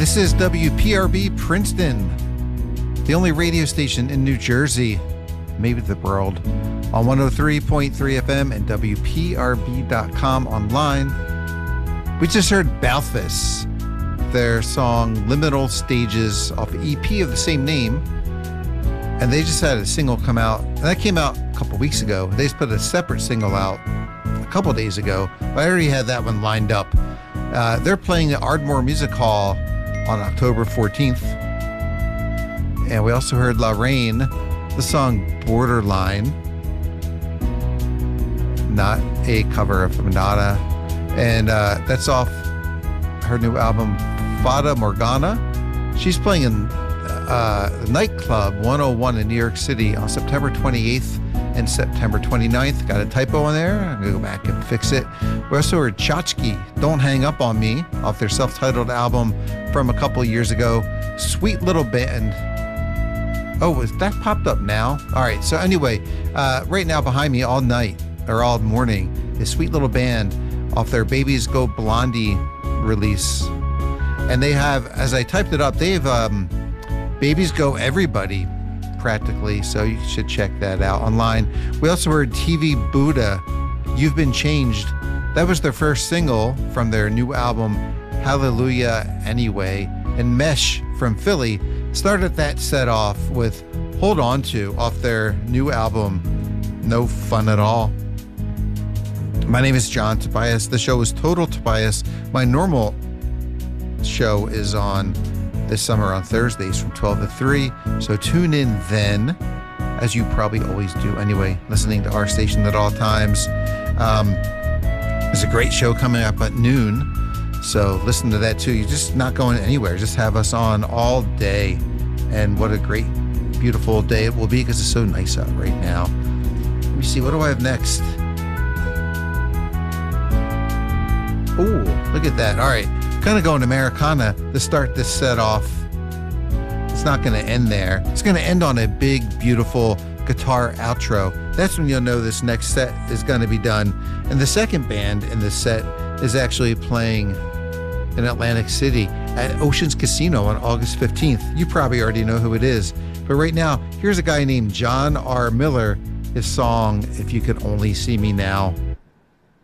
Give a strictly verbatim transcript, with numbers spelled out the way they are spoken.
This is W P R B Princeton, the only radio station in New Jersey, maybe the world, on one oh three point three F M and W P R B dot com online. We just heard Balthus, their song Liminal Stages off the E P of the same name. And they just had a single come out, and that came out a couple weeks ago. They just put a separate single out a couple days ago, but I already had that one lined up. Uh, they're playing at Ardmore Music Hall on October fourteenth. And we also heard La Reine, the song Borderline, not a cover of Madonna. And uh, that's off her new album, Fata Morgana. She's playing in uh, the nightclub one oh one in New York City on September twenty-eighth and September twenty-ninth. Got a typo in there. I'm going to go back and fix it. We also heard Chachki, Don't Hang Up on Me, off their self-titled album from a couple years ago. Sweet little band. Oh, is that popped up now? All right. So anyway, uh, right now behind me all night or all morning is Sweet Little Band off their Babies Go Blondie release. And they have, as I typed it up, they have um, Babies Go Everybody practically. So you should check that out online. We also heard T V Buddha, You've Been Changed. That was their first single from their new album, Hallelujah Anyway. And Mesh from Philly started that set off with Hold On To off their new album, No Fun At All. My name is John Tobias. The show is Total Tobias. My normal show is on this summer on Thursdays from twelve to three. So tune in then, as you probably always do anyway, listening to our station at all times. Um, there's a great show coming up at noon. So listen to that too. You're just not going anywhere. Just have us on all day. And what a great, beautiful day it will be because it's so nice out right now. Let me see. What do I have next? Oh, look at that. All right. Kind of going Americana to start this set off. It's not going to end there. It's going to end on a big, beautiful guitar outro. That's when you'll know this next set is going to be done. And the second band in this set is actually playing in Atlantic City at Oceans Casino on August fifteenth. You probably already know who it is. But right now, here's a guy named John R. Miller, his song, If You Could Only See Me Now.